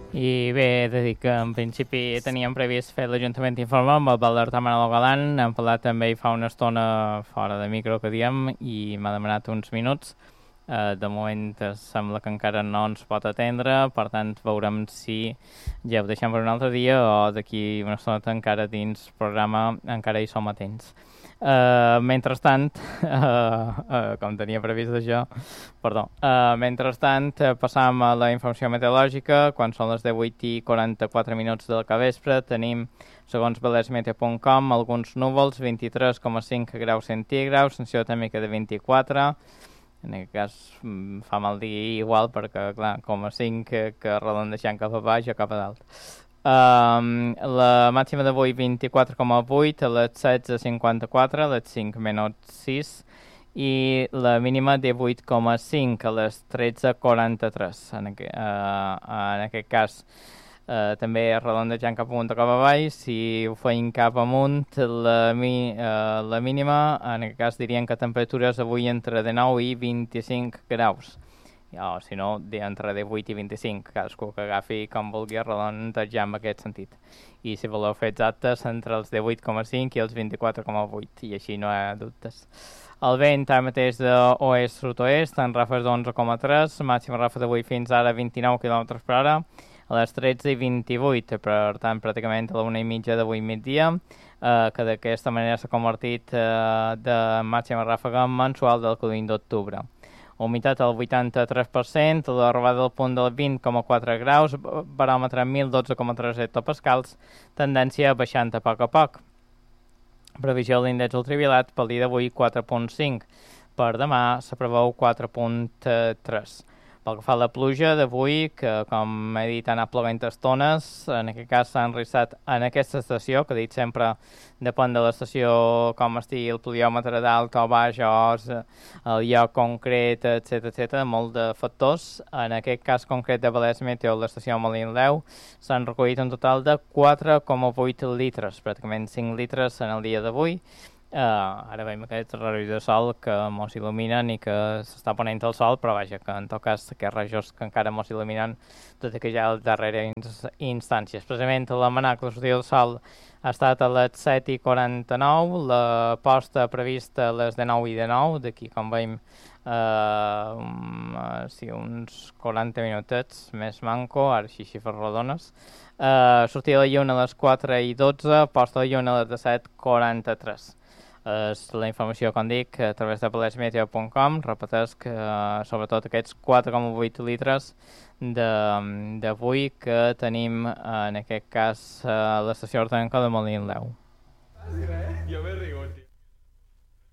I bé, he de dir que en principi teníem previst fer l'Ajuntament d'informe amb el Valderta Manolo Galán. Hem parlat també fa una estona fora de micro que diem i m'ha demanat uns minuts. De moment sembla que encara no ens pot atendre, per tant veurem si ja ho deixem per un altre dia o d'aquí una estona encara dins programa encara hi som atents. Mentrestant, com tenia previst això, mentrestant passam a la informació meteorològica. Quan són les 18:44 del capvespre tenim, segons belesmeteo.com, alguns núvols, 23,5 graus centígrads, sensació tèrmica de 24. En aquest cas fa mal dir igual perquè, clar, com a 5 que redondeixant cap a baix o cap a dalt. La màxima d'avui 24,8, a les 16:54, a les 5 menys 6, i la mínima de 8,5 a les 13:43. En aquest cas també redondejant cap amunt o cap avall. Si ho feim cap amunt, la mínima, en aquest cas dirien que temperatures avui entre 19 i 25 graus. O si no, entre 18 i 25, cadascú que agafi com vulgui redondejar en aquest sentit. I si voleu fer exactes, entre els 18,5 i els 24,8, i així no hi ha dubtes. El vent ara mateix d'oest-sud-oest, en ràfegues d'11,3, màxima ràfega d'avui fins ara 29 km per hora, a les 13:28, per tant pràcticament a la 1:30 d'avui migdia, que d'aquesta manera s'ha convertit de màxima ràfega mensual del codiny d'octubre. Humitat al 83%, l'arribada del punt del 20,4 graus, baròmetre 1012,3 hectopascals, tendència baixant a poc. Previsió de l'índex ultraviolat pel dia d'avui 4,5, per demà se preveu 4,3. Pel que fa a la pluja d'avui, que com he dit ha anat plovent estones, en aquest cas s'ha enriscat en aquesta estació, que he dit sempre depèn de l'estació com estigui el pluviòmetre dalt o baix o el lloc concret, etc, molt de factors. En aquest cas concret de Vallès Meteo, l'estació Molin-Leu, s'han recollit un total de 4,8 litres, pràcticament 5 litres en el dia d'avui. Ara veiem aquests rajos de sol que mos il·luminen i que s'està ponent el sol, però vaja, que en tot cas aquests rajos que encara mos il·luminen tot i que ja a les darreres instàncies. Precisament l'almanac, la sortida del sol ha estat a les 7:49, la posta prevista a les 19:19, d'aquí com veiem uns 40 minutets més manco, ara així xifres rodones. Sortida de la lluna a les 4:12, posta de lluna a les 17:43. És la informació, com dic, a través de belesmeteo.com. Repeteix que sobretot aquests 4,8 litres d'avui que tenim en aquest cas a l'estació hortenca de Molin-Leu.